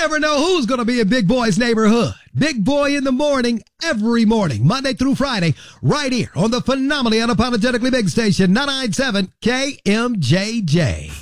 never know who's going to be in Big Boy's neighborhood. Big Boy in the morning, every morning, Monday through Friday, right here on the phenomenally unapologetically big station, 997 KMJJ.